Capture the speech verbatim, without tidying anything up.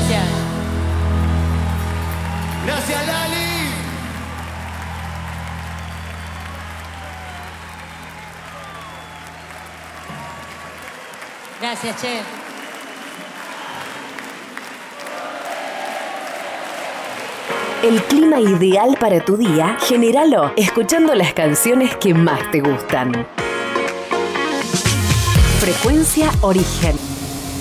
gracias. Gracias, Lali. Gracias, che. El clima ideal para tu día, genéralo escuchando las canciones que más te gustan. Frecuencia Origen.